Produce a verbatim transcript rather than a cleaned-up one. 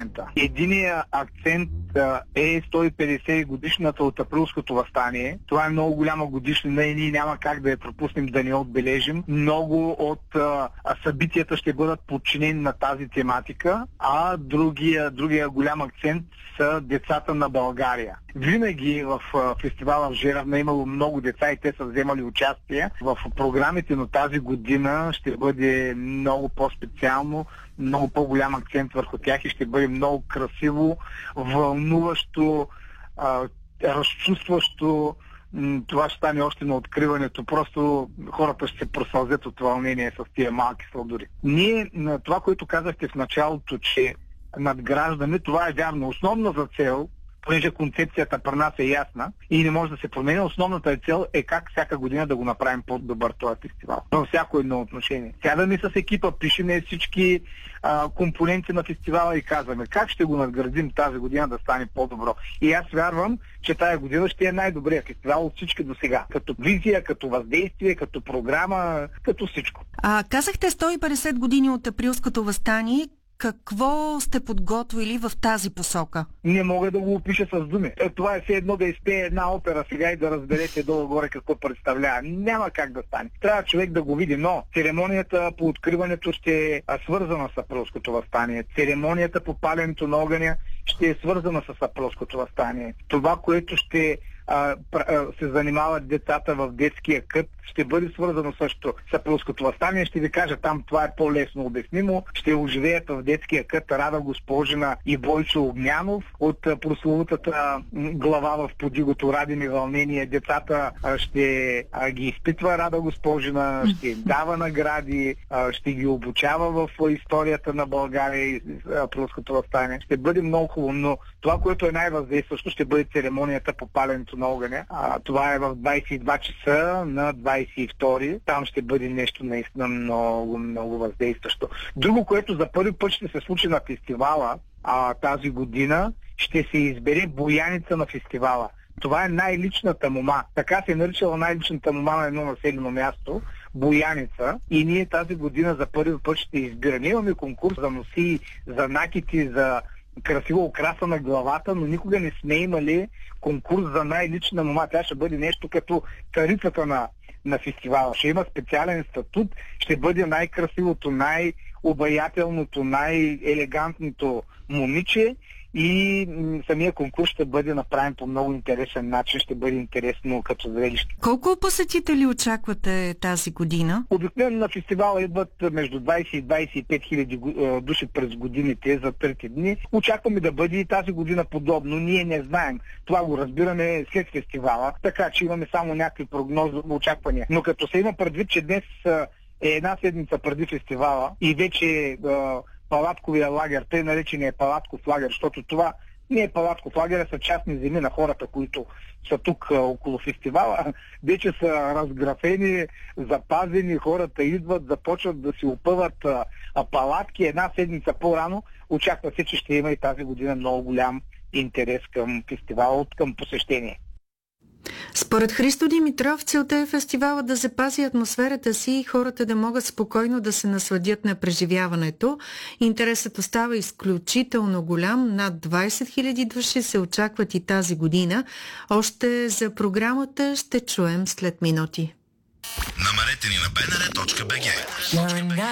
акцента. Единият акцент е сто и петдесет годишната от Априлското въстание. Това е много голяма годишнина и ние няма как да я пропуснем, да не я отбележим. Много от а, събитията ще бъдат подчинени на тази тематика, а другия, другия голям акцент са децата на България. Винаги в а, фестивала в Жеравна е имало много деца и те са вземали участие в програмите, но тази година ще бъде много по-специално, много по-голям акцент върху тях и ще бъде много красиво, вълнуващо, а, разчувстващо. Това ще стане още на откриването. Просто хората ще се просълзят от вълнение с тия малки сладури. Ние, на това, което казахте в началото, че надграждане, това е вярно. Основната цел, понеже концепцията при нас е ясна и не може да се променя, основната цел е как всяка година да го направим по-добър този фестивал. Във всяко едно отношение. Сядаме с екипа, пишеме всички а, компоненти на фестивала и казваме как ще го надградим тази година да стане по-добро. И аз вярвам, че тази година ще е най-добрият фестивал от всички до сега. Като визия, като въздействие, като програма, като всичко. А, казахте сто и петдесет години от Априлското въстание. Какво сте подготвили в тази посока? Не мога да го опиша с думи. Е, това е все едно да изпее една опера сега и да разберете долу-горе какво представлява. Няма как да стане. Трябва човек да го види, но церемонията по откриването ще е свързана с Априлското въстание. Церемонията по паленето на огъня ще е свързана с Априлското въстание. Това, което ще а, а, се занимават децата в детския кът, ще бъде свързано също с Априлското въстание. Ще ви кажа, там това е по-лесно обяснимо. Ще оживеят в детския кът Рада Госпожина и Бойчо Огнянов от прословутата глава в Подигото Радини вълнение. Децата ще ги изпитва Рада Госпожина, ще им дава награди, ще ги обучава в историята на България и Априлското въстание. Ще бъде много хубаво, но това, което е най-въздействащо, ще бъде церемонията по паленето на огъня. Това е в двадесет и два часа на двадесет и втори. Там ще бъде нещо наистина много, много въздействащо. Друго, което за първи път ще се случи на фестивала а, тази година, ще се избере бояница на фестивала. Това е най-личната мома. Така се е наричала най-личната мома на едно населено място. Бояница. И ние тази година за първи път ще избираме. Имаме конкурс за носи, за накити, за красиво украса на главата, но никога не сме имали конкурс за най-лична мома. Тя ще бъде нещо като царицата на, на фестивала. Ще има специален статут, ще бъде най-красивото, най-обаятелното, най-елегантното момиче и м- самия конкурс ще бъде направен по много интересен начин, ще бъде интересно като зрелище. Колко посетители очаквате тази година? Обикновено на фестивала идват между двадесет и двадесет и пет хиляди души през годините за трети дни. Очакваме да бъде и тази година подобно. Ние не знаем. Това го разбираме след фестивала, така че имаме само някакви прогнози, очаквания. Но като се има предвид, че днес е една седмица преди фестивала и вече палатковия лагер, тъй наречения палатков лагер, защото това не е палатков лагер, а са частни земи на хората, които са тук а, около фестивала. Вече са разграфени, запазени, хората идват, започват да си опъват а, а, палатки. Една седмица по-рано очаква се, че ще има и тази година много голям интерес към фестивала, към посещение. Според Христо Димитров, целта е фестивала да запази атмосферата си и хората да могат спокойно да се насладят на преживяването. Интересът остава изключително голям. Над двадесет хиляди души се очакват и тази година. Още за програмата ще чуем след минути. Намерете ни на би ен ар точка би джи.